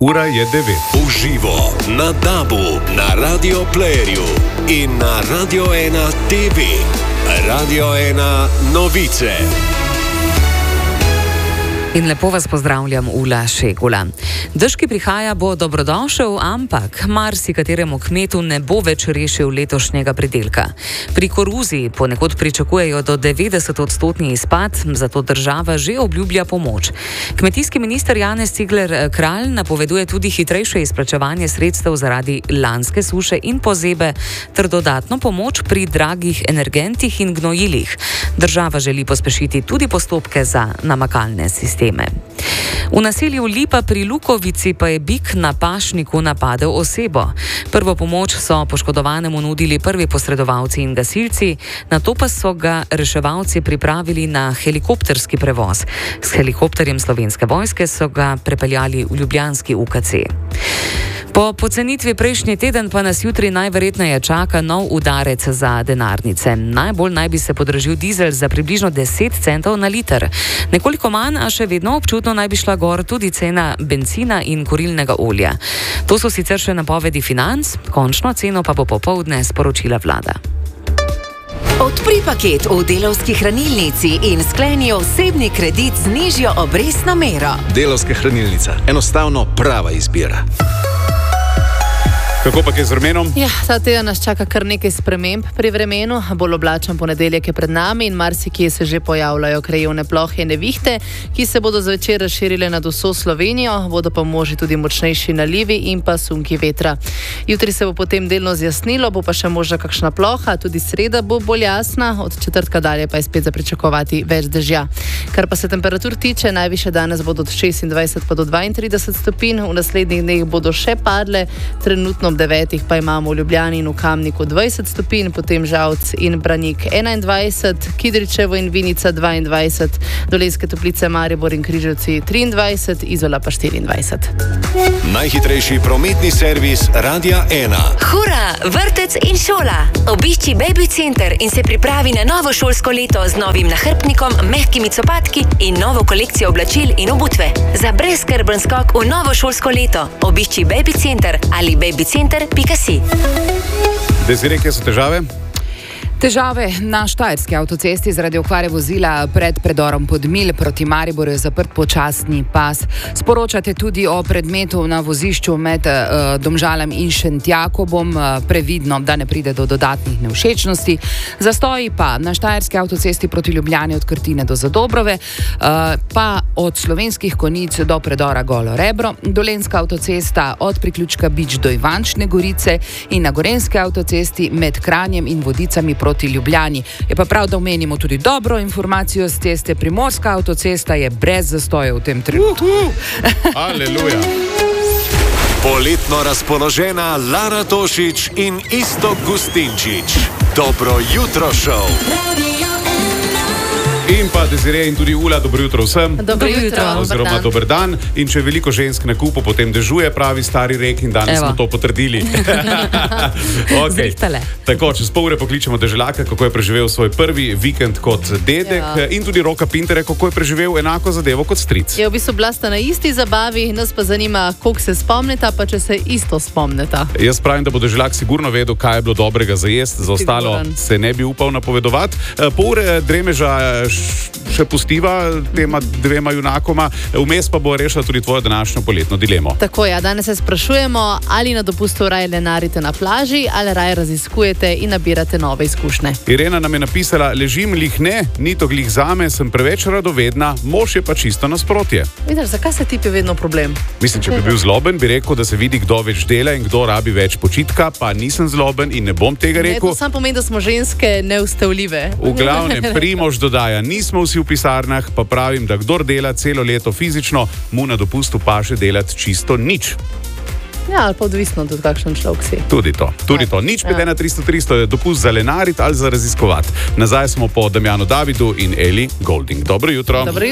Ura je 9. Uživo na DAB-u, na Radio Playerju in na Radio 1 TV. Radio 1 novice. In lepo vas pozdravljam, Ula Šegula. Dež, ki prihaja, bo dobrodošel, ampak marsikateremu kmetu ne bo več rešil letošnjega pridelka. Pri koruzi ponekod pričakujejo do 90% izpad, zato država že obljublja pomoč. Kmetijski minister Janez Cigler Kralj napoveduje tudi hitrejše izplačevanje sredstev zaradi lanske suše in pozebe ter dodatno pomoč pri dragih energentih in gnojilih. Država želi pospešiti tudi postopke za namakalne sisteme. V naselju Lipa pri Lukovici pa je bik na pašniku napadel osebo. Prvo pomoč so poškodovanemu nudili prvi posredovalci in gasilci, nato pa so ga reševalci pripravili na helikopterski prevoz. S helikopterjem Slovenske vojske so ga prepeljali v ljubljanski UKC. Po pocenitvi prejšnji teden pa nas jutri najverjetneje čaka nov udarec za denarnice. Najbolj naj bi se podražil dizel za približno 10 centov na liter. Nekoliko manj, a še vedno občutno naj bi šla gor tudi cena bencina in kurilnega olja. To so sicer še napovedi Financ, končno ceno pa bo popoldne sporočila vlada. Odpri paket v Delavski hranilnici in skleni osebni kredit z nižjo obrestno mero. Delavska hranilnica. Enostavno prava izbira. Kako pa je z vremenom? Ja, ta teden nas čaka kar nekaj sprememb pri vremenu. Bolj oblačen ponedeljek je pred nami in marsikje se že pojavljajo krajevne plohe in nevihte, ki se bodo zvečer razširile nad vso Slovenijo, bodo pa možni tudi močnejši nalivi in pa sunki vetra. Jutri se bo potem delno zjasnilo, bo pa še možna kakšna ploha, tudi sreda bo bolj jasna, od četrtka dalje pa je spet za pričakovati več dežja. Kar pa se temperatur tiče, najviše danes bodo od 26 pa do 32 stopinj, v naslednjih dneh bodo še padle, trenutno ob 9 pa imamo v Ljubljani in v Kamniku 20 stopinj, potem Žalc in Branik 21, Kidričevo in Vinica 22, Dolenjske Toplice, Maribor in Križevci 23, Izola pa 24. Najhitrejši prometni servis Radia 1. Hura, vrtec in šola. Obišči Baby Center in se pripravi na novo šolsko leto z novim nahrbtnikom, mehkimi copatki in novo kolekcijo oblačil in obutve. Za brezskrben skok v novo šolsko leto obišči Baby Center ali babycenter.si. Desiree, kje so težave? Težave na Štajerski avtocesti zaradi okvare vozila pred predorom Podmilj proti Mariboru je zaprt počasni pas. Sporočate tudi o predmetu na vozišču med Domžalem in Šentjakobom. Previdno, da ne pride do dodatnih nevšečnosti. Zastoji pa na Štajerski avtocesti proti Ljubljani od Krtine do Zadobrove, pa od Slovenskih Konjic do predora Golo Rebro, Dolenjska avtocesta od priključka Bič do Ivančne Gorice in na Gorenjski avtocesti med Kranjem in Vodicami proti Ljubljani. Je pa prav, da omenimo tudi dobro informacijo z ceste. Primorska avtocesta je brez zastoja v tem trenutku. Aleluja. Poletno razpoložena Lara Tošić in Iztok Gustinčič. Dobro jutro šov. In pa Desiree in tudi Ula, dobro jutro vsem. Dobro jutro. Oziroma dober dan. In če veliko žensk na kupu, potem dežuje, pravi stari rek in danes smo to potrdili. Okay. Tako, čez pol ure pokličemo deželaka, kako je preživel svoj prvi vikend kot dedek, in tudi Roka Pintere, kako je preživel enako zadevo kot stric. Je v bistvu bila sta na isti zabavi, nas pa zanima, koliko se spomnita, pa če se isto spomnita. Jaz pravim, da bo deželak sigurno vedel, kaj je bilo dobrega za jesti, za ostalo se ne bi upal napovedovati. Pol ure dremeža še pustiva tema dvema junakoma, vmes pa bo rešila tudi tvojo današnjo poletno dilemo. Tako je, danes se sprašujemo, ali na dopustu raje lenarite na plaži, ali raje raziskujete in nabirate nove izkušnje. Irena nam je napisala, ležim lih ne, ni to glih zame, sem preveč radovedna, mož je pa čisto nasprotje. Vidiš, zakaj se tipi vedno problem? Mislim, če bi bil zloben, bi rekel, da se vidi, kdo več dela in kdo rabi več počitka, pa nisem zloben in ne bom tega rekel. To samo pomeni, da smo ženske neustavljive. V glavnem, Primož dodaja, nismo vsi v pisarnah, pa pravim, da kdor dela celo leto fizično, mu na dopustu paše delati čisto nič. Ja, ali pa odvisno tudi kakšen človek si. Tudi to. Nič 51300 je dopust za lenariti ali za raziskovati. Nazaj smo po Damjanu Davidu in Eli Golding. Dobro jutro.